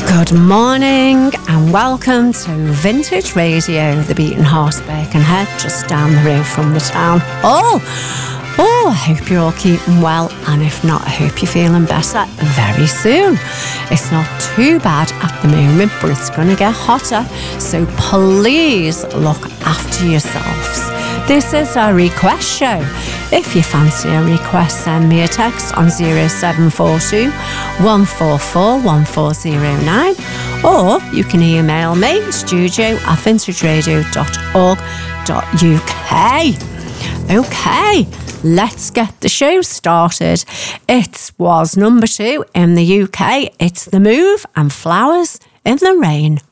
Good morning and welcome to Vintage Radio, the beating horse Birkenhead, just down the road from the town hall. I hope you're all keeping well, and if not, I hope you're feeling better very soon. It's not too bad at the moment, but it's going to get hotter, so please look after yourselves. This is a request show. If you fancy a request, send me a text on 0742 144 1409, or you can email me, studio@vintageradio.org.uk. Okay, let's get the show started. It was number 2 in the UK. It's The Move and Flowers in the Rain.